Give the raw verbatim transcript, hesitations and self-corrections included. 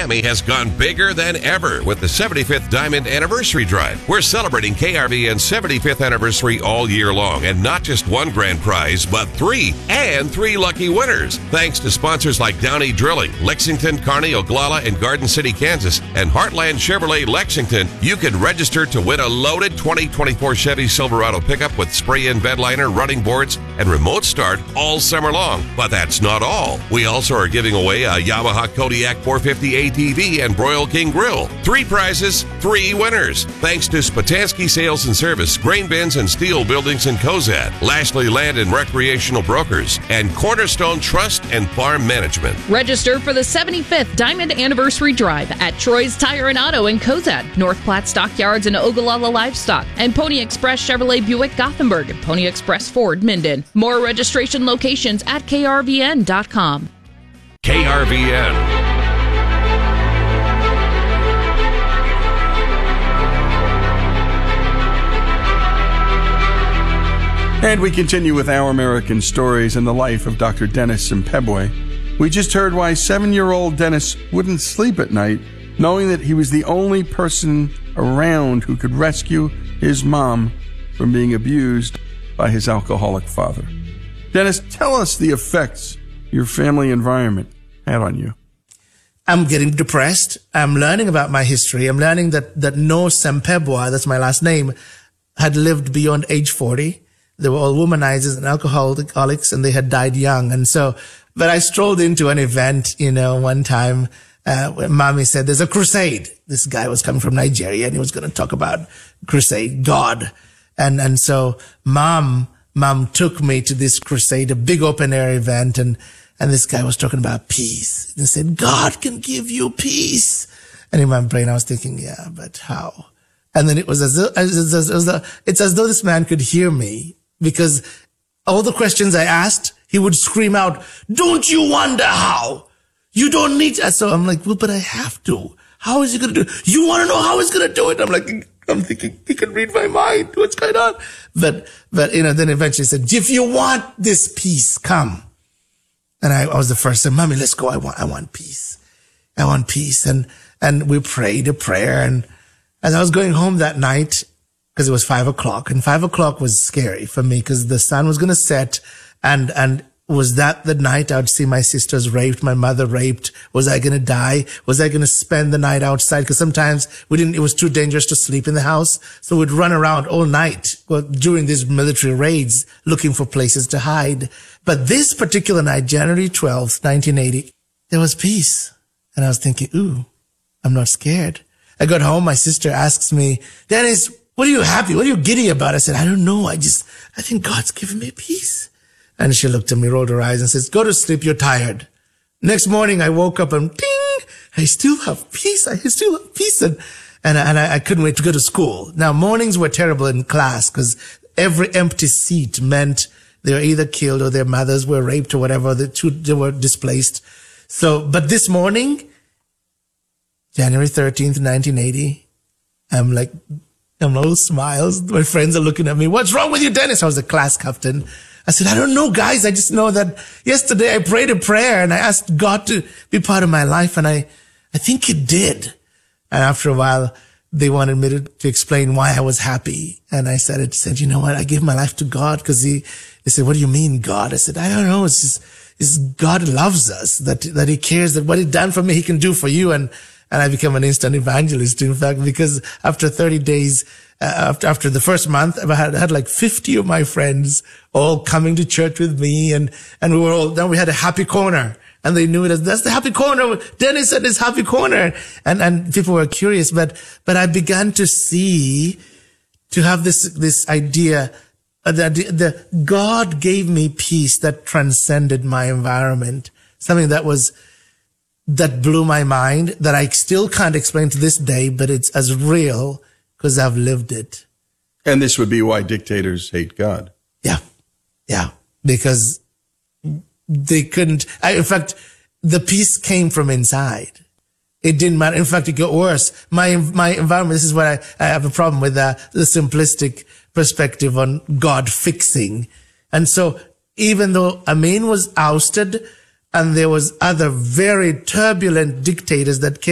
Miami has gone bigger than ever with the seventy-fifth Diamond Anniversary Drive. We're celebrating K R V N's seventy-fifth anniversary all year long, and not just one grand prize, but three, and three lucky winners. Thanks to sponsors like Downey Drilling, Lexington, Kearney, Oglala, and Garden City, Kansas, and Heartland Chevrolet Lexington, you can register to win a loaded twenty twenty-four Chevy Silverado pickup with spray-in bed liner, running boards, and remote start all summer long. But that's not all. We also are giving away a Yamaha Kodiak four fifty A T V and Broil King Grill. Three prizes, three winners. Thanks to Spatansky Sales and Service, Grain Bins and Steel Buildings in Cozad, Lashley Land and Recreational Brokers, and Cornerstone Trust and Farm Management. Register for the seventy-fifth Diamond Anniversary Drive at Troy's Tire and Auto in Cozad, North Platte Stockyards and Ogallala Livestock, and Pony Express Chevrolet Buick Gothenburg and Pony Express Ford Minden. More registration locations at K R V N dot com. K R V N. And we continue with Our American Stories and the life of Doctor Dennis Simpebwe. We just heard why seven-year-old Dennis wouldn't sleep at night, knowing that he was the only person around who could rescue his mom from being abused by his alcoholic father. Dennis, tell us the effects your family environment had on you. I'm getting depressed. I'm learning about my history. I'm learning that, that no Simpebwe, that's my last name, had lived beyond age forty. They were all womanizers and alcoholics, and they had died young. And so, but I strolled into an event, you know, one time, uh, where mommy said, there's a crusade. This guy was coming from Nigeria, and he was going to talk about crusade, God. And, and so mom, mom took me to this crusade, a big open air event. And, and this guy was talking about peace. And said, God can give you peace. And in my brain, I was thinking, yeah, but how? And then it was as though, as, as, as, as though, it's as though this man could hear me, because all the questions I asked, he would scream out, don't you wonder how? You don't need to. So I'm like, well, but I have to. How is he going to do it? You want to know how he's going to do it? I'm like, I'm thinking, he can read my mind. What's going on? But, but, you know, then eventually he said, if you want this peace, come. And I, I was the first to say, Mommy, let's go. I want, I want peace. I want peace. And, and we prayed a prayer. And as I was going home that night, because it was five o'clock, and five o'clock was scary for me because the sun was going to set. And, and was that the night I would see my sisters raped, my mother raped? Was I going to die? Was I going to spend the night outside? Because sometimes we didn't, it was too dangerous to sleep in the house. So we'd run around all night well, during these military raids looking for places to hide. But this particular night, January twelfth, nineteen eighty, there was peace. And I was thinking, ooh, I'm not scared. I got home. My sister asks me, Dennis, what are you happy? What are you giddy about? I said, I don't know. I just, I think God's given me peace. And she looked at me, rolled her eyes and says, go to sleep. You're tired. Next morning, I woke up and ding, I still have peace. I still have peace. And, and, and I, I couldn't wait to go to school. Now, mornings were terrible in class because every empty seat meant they were either killed or their mothers were raped or whatever. The two, they were displaced. So, but this morning, January thirteenth, nineteen eighty, I'm like, I'm all smiles. My friends are looking at me. What's wrong with you, Dennis? I was the class captain. I said, I don't know, guys. I just know that yesterday I prayed a prayer and I asked God to be part of my life. And I, I think he did. And after a while, they wanted me to, to explain why I was happy. And I said, it said, you know what? I gave my life to God because he, they said, what do you mean, God? I said, I don't know. It's just, it's God loves us, that, that he cares that what he done for me, he can do for you. And, and I became an instant evangelist, in fact, because after thirty days, uh, after, after the first month, I had, I had like fifty of my friends all coming to church with me. And, and we were all, then we had a happy corner. And they knew it as, that's the happy corner. Dennis and his happy corner. And, and people were curious, but, but I began to see, to have this, this idea that the, the God gave me peace that transcended my environment. Something that was, that blew my mind, that I still can't explain to this day, but it's as real because I've lived it. And this would be why dictators hate God. Yeah. Yeah. Because they couldn't, I, in fact, the peace came from inside. It didn't matter. In fact, it got worse. My, my environment, this is what I, I have a problem with, uh, the simplistic perspective on God fixing. And so even though Amin was ousted and there was other very turbulent dictators that came